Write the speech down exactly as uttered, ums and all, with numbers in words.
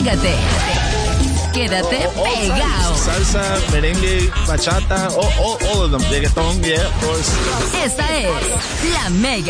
Pégate. Quédate all, all pegado. Salsa, merengue, bachata, all, all, all of them. Reggaeton, yeah, of course. Esta es La Mega.